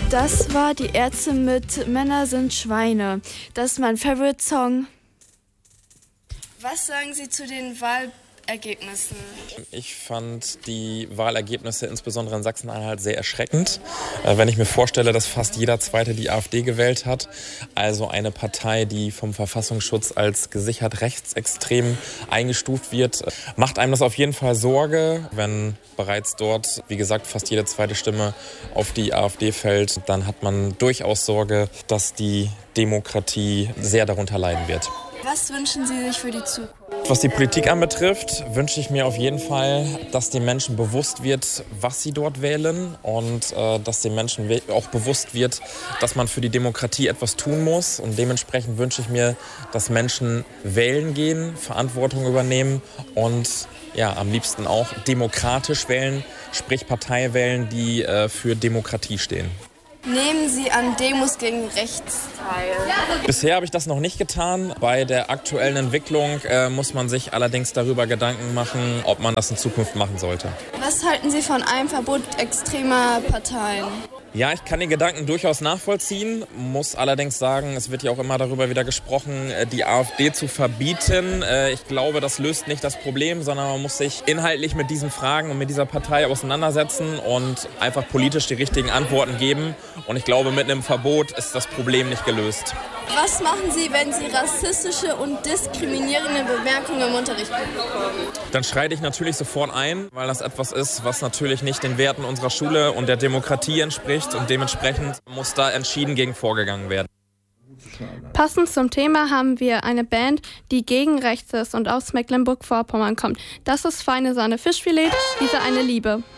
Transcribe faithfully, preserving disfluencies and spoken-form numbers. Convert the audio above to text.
Das war die Ärzte mit Männer sind Schweine. Das ist mein Favorite-Song. Was sagen Sie zu den Wahlergebnissen? Ich fand die Wahlergebnisse insbesondere in Sachsen-Anhalt sehr erschreckend. Äh, wenn ich mir vorstelle, dass fast jeder Zweite die AfD gewählt hat, also eine Partei, die vom Verfassungsschutz als gesichert rechtsextrem eingestuft wird, macht einem das auf jeden Fall Sorge. Wenn bereits dort, wie gesagt, fast jede zweite Stimme auf die AfD fällt, dann hat man durchaus Sorge, dass die Demokratie sehr darunter leiden wird. Was wünschen Sie sich für die Zukunft? Was die Politik anbetrifft, wünsche ich mir auf jeden Fall, dass den Menschen bewusst wird, was sie dort wählen und äh, dass den Menschen auch bewusst wird, dass man für die Demokratie etwas tun muss. Und dementsprechend wünsche ich mir, dass Menschen wählen gehen, Verantwortung übernehmen und ja, am liebsten auch demokratisch wählen, sprich Partei wählen, die äh, für Demokratie stehen. Nehmen Sie an Demos gegen rechts teil? Bisher habe ich das noch nicht getan. Bei der aktuellen Entwicklung äh, muss man sich allerdings darüber Gedanken machen, ob man das in Zukunft machen sollte. Was halten Sie von einem Verbot extremer Parteien? Ja, ich kann den Gedanken durchaus nachvollziehen, muss allerdings sagen, es wird ja auch immer darüber wieder gesprochen, die AfD zu verbieten. Ich glaube, das löst nicht das Problem, sondern man muss sich inhaltlich mit diesen Fragen und mit dieser Partei auseinandersetzen und einfach politisch die richtigen Antworten geben. Und ich glaube, mit einem Verbot ist das Problem nicht gelöst. Was machen Sie, wenn Sie rassistische und diskriminierende Bemerkungen im Unterricht bekommen? Dann schreite ich natürlich sofort ein, weil das etwas ist, was natürlich nicht den Werten unserer Schule und der Demokratie entspricht. Und dementsprechend muss da entschieden gegen vorgegangen werden. Passend zum Thema haben wir eine Band, die gegen rechts ist und aus Mecklenburg-Vorpommern kommt. Das ist Feine Sahne Fischfilet, diese eine Liebe.